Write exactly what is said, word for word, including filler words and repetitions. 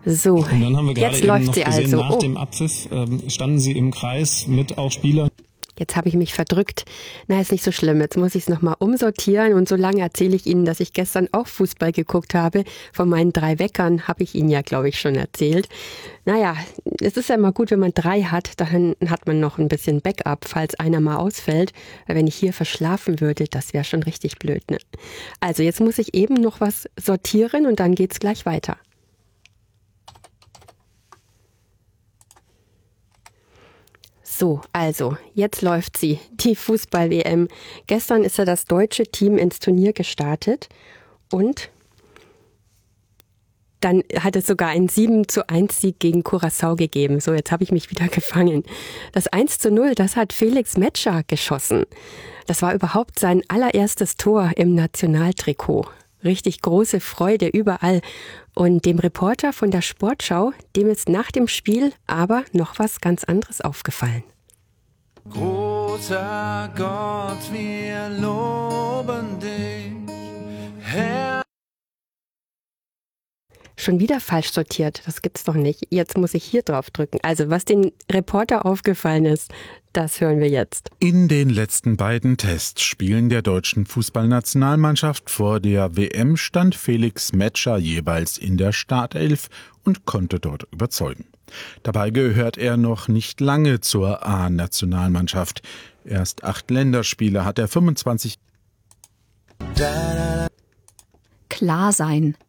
So, Und dann haben wir gerade jetzt eben läuft noch sie gesehen, also. nach Oh, dem Abpfiff ähm, standen sie im Kreis mit auch Spielern. jetzt habe ich mich verdrückt. Na, ist nicht so schlimm. Jetzt muss ich es nochmal umsortieren und so lange erzähle ich Ihnen, dass ich gestern auch Fußball geguckt habe. Von meinen drei Weckern habe ich Ihnen ja, glaube ich, schon erzählt. Naja, es ist ja immer gut, wenn man drei hat, dann hat man noch ein bisschen Backup, falls einer mal ausfällt. Weil wenn ich hier verschlafen würde, das wäre schon richtig blöd, ne? Also jetzt muss ich eben noch was sortieren und dann geht's gleich weiter. So, also, jetzt läuft sie, die Fußball-W M. Gestern ist ja das deutsche Team ins Turnier gestartet und dann hat es sogar einen sieben zu eins Sieg gegen Curaçao gegeben. So, jetzt habe ich mich wieder gefangen. Das eins zu null, das hat Felix Metscher geschossen. Das war überhaupt sein allererstes Tor im Nationaltrikot. Richtig große Freude überall. Und dem Reporter von der Sportschau, dem ist nach dem Spiel aber noch was ganz anderes aufgefallen. Großer Gott, wir loben dich, Herr. Schon wieder falsch sortiert, das gibt's doch nicht. Jetzt muss ich hier drauf drücken. Also, was dem Reporter aufgefallen ist, das hören wir jetzt. In den letzten beiden Testspielen der deutschen Fußballnationalmannschaft vor der W M stand Felix Metscher jeweils in der Startelf und konnte dort überzeugen. Dabei gehört er noch nicht lange zur A-Nationalmannschaft. Erst acht Länderspiele hat er fünfundzwanzig. Klar sein.